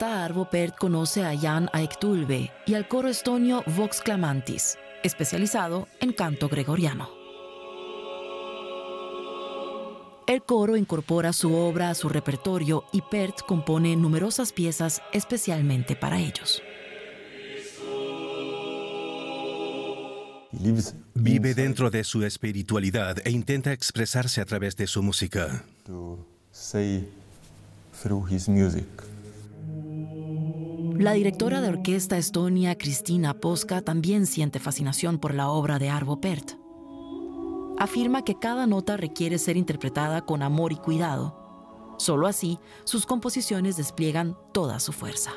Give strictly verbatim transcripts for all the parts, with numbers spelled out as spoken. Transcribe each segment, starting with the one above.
fiesta, Arvo Pärt conoce a Jan Aiktulve y al coro estonio Vox Clamantis, especializado en canto gregoriano. El coro incorpora su obra a su repertorio y Pärt compone numerosas piezas especialmente para ellos. Vive dentro de su espiritualidad e intenta expresarse a través de su música. La directora de orquesta estonia Kristiina Poska también siente fascinación por la obra de Arvo Pärt. Afirma que cada nota requiere ser interpretada con amor y cuidado. Solo así, sus composiciones despliegan toda su fuerza.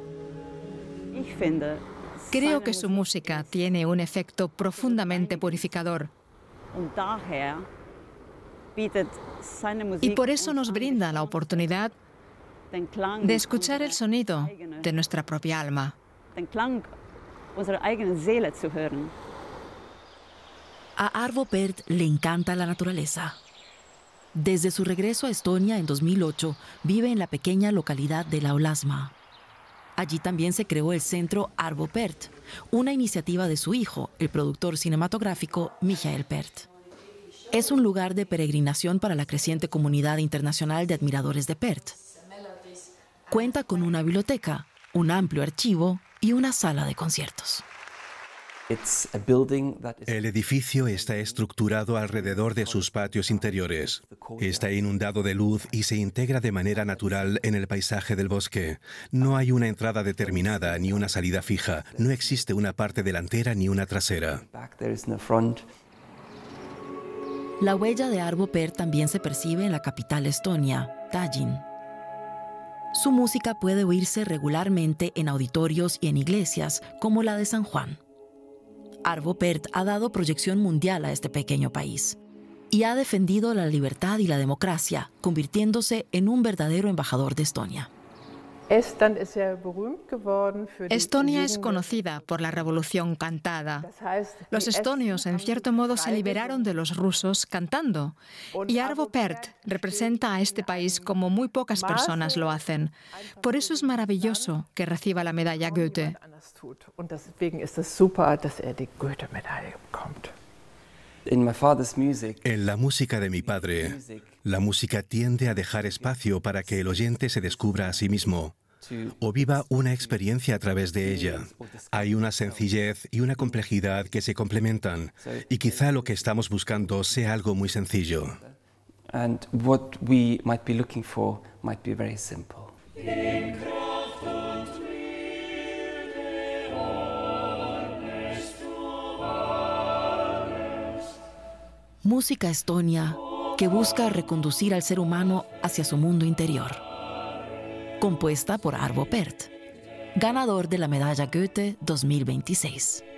Creo que su música tiene un efecto profundamente purificador. Y por eso nos brinda la oportunidad de escuchar el sonido de nuestra propia alma. A Arvo Pärt le encanta la naturaleza. Desde su regreso a Estonia en dos mil ocho, vive en la pequeña localidad de Laulasmaa. Allí también se creó el Centro Arvo Pärt, una iniciativa de su hijo, el productor cinematográfico Michael Pärt. Es un lugar de peregrinación para la creciente comunidad internacional de admiradores de Pärt. Cuenta con una biblioteca, un amplio archivo y una sala de conciertos. El edificio está estructurado alrededor de sus patios interiores. Está inundado de luz y se integra de manera natural en el paisaje del bosque. No hay una entrada determinada ni una salida fija. No existe una parte delantera ni una trasera. La huella de Arvo Pärt también se percibe en la capital estonia, Tallinn. Su música puede oírse regularmente en auditorios y en iglesias, como la de San Juan. Arvo Pärt ha dado proyección mundial a este pequeño país y ha defendido la libertad y la democracia, convirtiéndose en un verdadero embajador de Estonia. Estonia es conocida por la revolución cantada. Los estonios, en cierto modo, se liberaron de los rusos cantando. Y Arvo Pärt representa a este país como muy pocas personas lo hacen. Por eso es maravilloso que reciba la medalla Goethe. En la música de mi padre, la música tiende a dejar espacio para que el oyente se descubra a sí mismo o viva una experiencia a través de ella. Hay una sencillez y una complejidad que se complementan, y quizá lo que estamos buscando sea algo muy sencillo. Música estonia que busca reconducir al ser humano hacia su mundo interior. Compuesta por Arvo Pärt, ganador de la medalla Goethe dos mil veintiséis.